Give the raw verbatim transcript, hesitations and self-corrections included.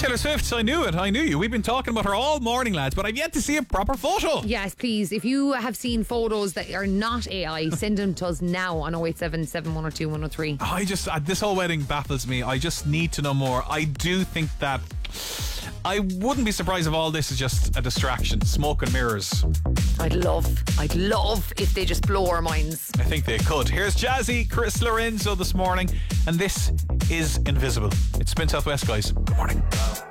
Taylor Swift, I knew it, I knew you. We've been talking about her all morning, lads, but I've yet to see a proper photo. Yes, please. If you have seen photos that are not A I, send them to us now on oh eight seven, seven one oh two, one oh three. I just, uh, this whole wedding baffles me. I just need to know more. I do think that I wouldn't be surprised if all this is just a distraction. Smoke and mirrors. I'd love, I'd love if they just blow our minds. I think they could. Here's Jazzy, Chris Lorenzo this morning, and this is Invisible. It's Spin Southwest, guys. Good morning.